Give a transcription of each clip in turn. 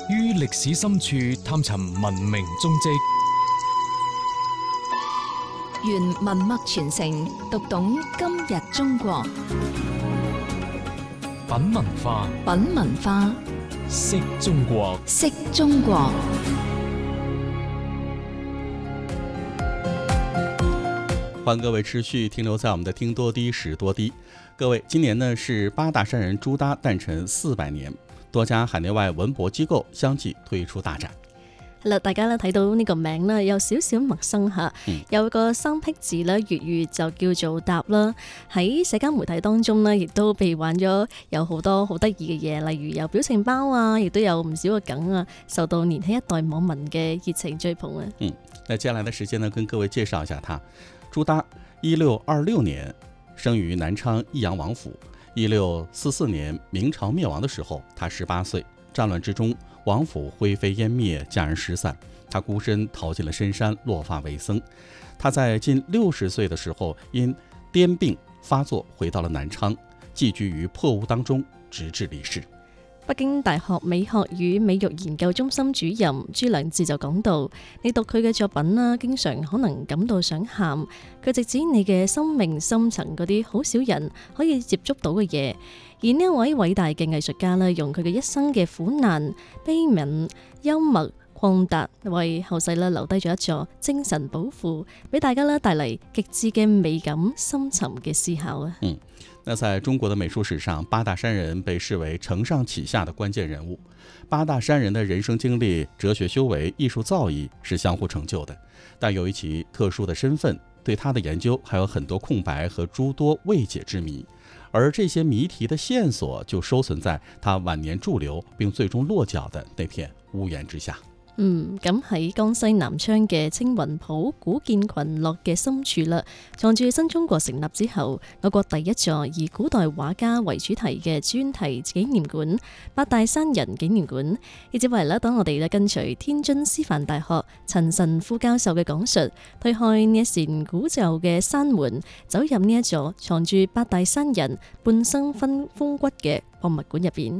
於歷史深處探尋文明蹤跡， 原文脈傳承，讀懂今日中國。 品文化， 品文化， 識中國， 識中國。 欢迎各位持续停留在我们的听多低识多低。各位，今年呢是八大山人朱耷诞辰400年，多家海內外文博機構相繼推出大展。 係啦，大家咧睇到呢個名咧有少少陌生嚇，有個生僻字咧，粵語就叫做答啦。喺社交媒體當中呢，亦都被玩咗有好多好得意嘅嘢，例如有表情包啊，亦都有唔少嘅梗啊，受到年輕一代網民嘅熱情追捧啊。 那接下來的時間呢，跟各位介紹一下他。朱耷1626年生於南昌益陽王府。1644年明朝滅亡的時候，他18歲。戰亂之中，王府灰飛煙滅，家人失散，他孤身逃進了深山，落髮為僧。他在近60歲的時候，因癲病發作，回到了南昌，寄居於破屋當中，直至離世。 北京大學美學與美育研究中心主任朱良智就講到，你讀佢嘅作品啦，經常可能感到想喊，佢直指你嘅生命深層嗰啲好少人可以接觸到嘅嘢。而呢一位偉大嘅藝術家咧，用佢嘅一生嘅苦難、悲憫、幽默、曠達，為後世咧留低咗一座精神寶庫，俾大家咧帶嚟極致嘅美感、深沉嘅思考啊。 那在中國的美術史上，八大山人被視為承上啟下的關鍵人物。八大山人的人生經歷、哲學修為、藝術造詣是相互成就的，但由於其特殊的身份，對他的研究還有很多空白和諸多未解之謎，而這些謎題的線索就收存在他晚年駐留並最終落腳的那片屋檐之下。 咁喺江西南昌嘅青雲浦古建群落嘅深處啦，藏住新中國成立之後我國第一座以古代畫家為主題嘅專題紀念館——八大山人紀念館。亦即係等我哋咧跟隨天津師範大學陳晨副教授嘅講述，推開呢一扇古舊嘅山門，走入呢一座藏住八大山人半生風骨嘅博物館入邊。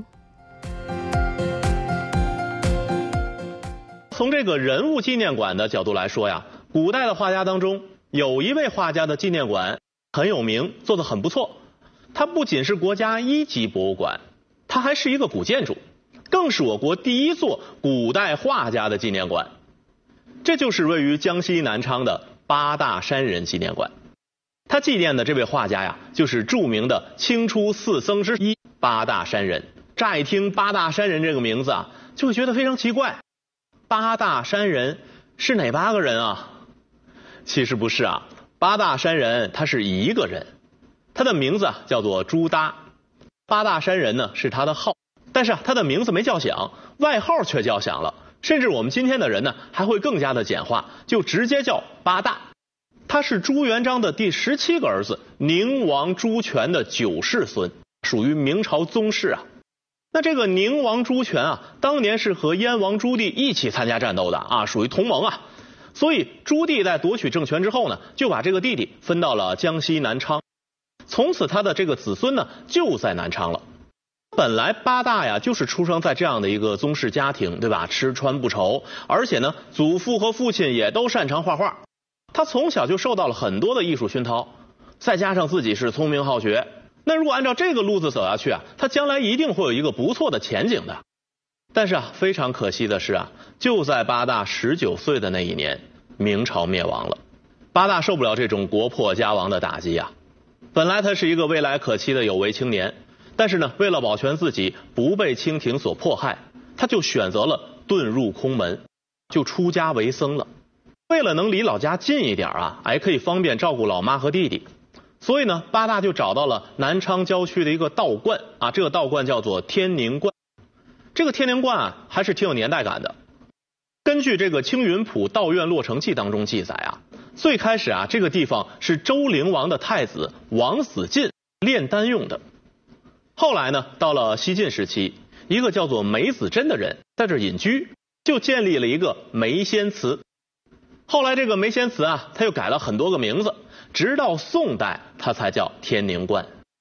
從這個人物紀念館的角度來說呀，古代的畫家當中有一位畫家的紀念館很有名，做得很不錯。它不僅是國家1級博物館，它還是一個古建築，更是我國第一座古代畫家的紀念館。這就是位於江西南昌的八大山人紀念館。他紀念的這位畫家呀，就是著名的清初4僧之一八大山人。乍一聽八大山人這個名字啊，就會覺得非常奇怪。八大山人是哪8個人啊？其實不是啊，八大山人他是一個人，他的名字叫做朱耷。八大山人呢是他的號，但是他的名字沒叫響，外號卻叫響了。甚至我們今天的人呢還會更加的簡化，就直接叫八大。他是朱元璋的第17個兒子，寧王朱權的9世孫，屬於明朝宗室啊。那這個寧王朱權啊，當年是和燕王朱棣一起參加戰鬥的啊，屬於同盟啊。所以朱棣在奪取政權之後呢，就把這個弟弟分到了江西南昌，從此他的這個子孫呢就在南昌了。本來八大呀就是出生在這樣的一個宗室家庭，對吧？吃穿不愁，而且呢祖父和父親也都擅長畫畫，他從小就受到了很多的藝術熏陶，再加上自己是聰明好學。那如果按照這個路子走下去啊，他將來一定會有一個不錯的前景的。但是啊，非常可惜的是啊，就在八大19歲的那一年，明朝滅亡了。八大受不了這種國破家亡的打擊啊。本來他是一個未來可期的有為青年，但是呢，為了保全自己不被清廷所迫害，他就選擇了遁入空門，就出家為僧了。為了能離老家近一點啊，還可以方便照顧老媽和弟弟。所以呢，八大就找到了南昌郊區的一個道觀啊，這個道觀叫做天寧觀。這個天寧觀啊，還是挺有年代感的。根據這個《青雲浦道院落成記》當中記載啊，最開始啊，這個地方是周靈王的太子王子進煉丹用的。後來呢，到了西晉時期，一個叫做梅子真的人在這隱居，就建立了一個梅仙祠。後來這個梅仙祠啊，他又改了很多個名字。直到宋代，它才叫天寧觀。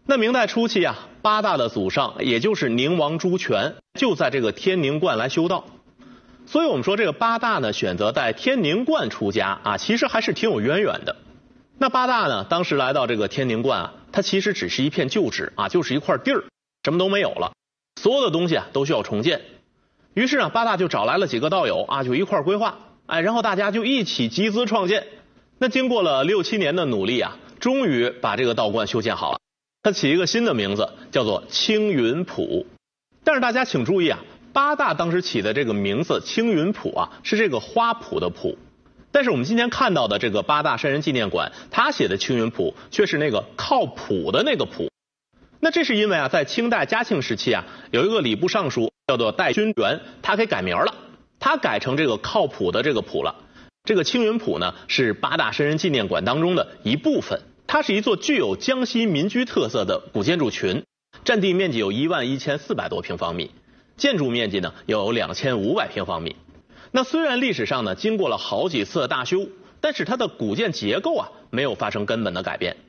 那明代初期啊，八大的祖上也就是宁王朱权，就在这个天宁观来修道。所以我们说这个八大呢，选择在天宁观出家啊，其实还是挺有渊源的。那八大呢，当时来到这个天宁观啊，它其实只是一片旧址啊，就是一块地儿，什么都没有了，所有的东西啊都需要重建。于是呢，八大就找来了几个道友啊，就一块规划，然后大家就一起集资创建。那经过了6、7年的努力啊，终于把这个道观修建好了。它起一个新的名字，叫做青云浦。但是大家请注意啊，八大当时起的这个名字青云浦啊，是这个花圃的圃。但是我们今天看到的这个八大山人纪念馆，他写的青云浦却是那个靠谱的那个浦。那这是因为啊，在清代嘉庆时期啊，有一个礼部尚书叫做戴勋元，他给改名了，他改成这个靠谱的这个浦了。这个青云浦呢，是八大山人纪念馆当中的一部分，它是一座具有江西民居特色的古建筑群，占地面积有11400多平方米，建筑面积呢有2500平方米。那虽然历史上呢经过了好几次的大修，但是它的古建结构啊没有发生根本的改变。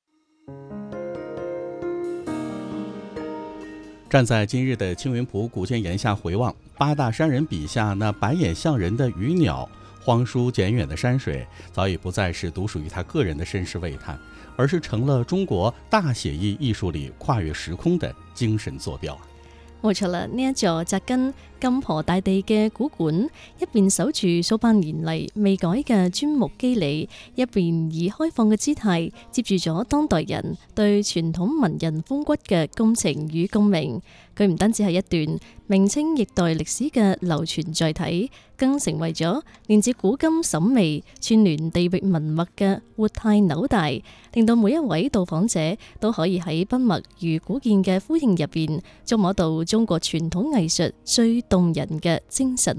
站在今日的青云浦古建岩下回望，八大山人笔下那白眼像人的鱼鸟，荒疏简远的山水，早已不再是独属于他个人的身世味叹，而是成了中國大寫意藝術裏跨越時空的精神坐標。 冇錯啦，呢一座扎根金河大地嘅古館，一邊守住數百年嚟未改嘅磚木肌理，一邊以開放嘅姿態接住咗當代人對傳統文人風骨嘅共情與共鳴。佢唔單止係一段明清易代歷史嘅流傳載體，更成為咗連接古今審美、串聯地域文脈嘅活態紐帶，令到每一位到訪者都可以喺筆墨與古建嘅呼應入邊，觸摸到中國傳統藝術最動人嘅精神